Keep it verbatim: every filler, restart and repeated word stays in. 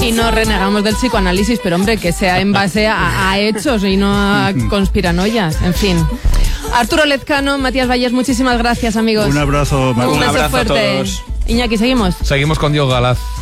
Y no renegamos del psicoanálisis, pero hombre, que sea en base a, a hechos y no a conspiranoias, en fin. Arturo Lezcano, Matías Valles, muchísimas gracias, amigos. Un abrazo, Un, Un beso abrazo fuerte. a todos. Iñaki, ¿seguimos? Seguimos con Diego Galaz.